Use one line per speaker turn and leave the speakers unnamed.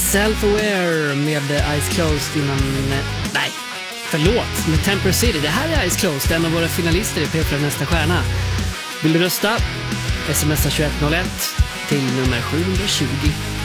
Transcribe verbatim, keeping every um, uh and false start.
Self-Aware med Eyes Closed innan... Nej, förlåt. Med Temper City. Det här är Eyes Closed, en av våra finalister i P fyra Nästa Stjärna. Vill du rösta? Smsa tjugoett noll ett till nummer sju tjugo.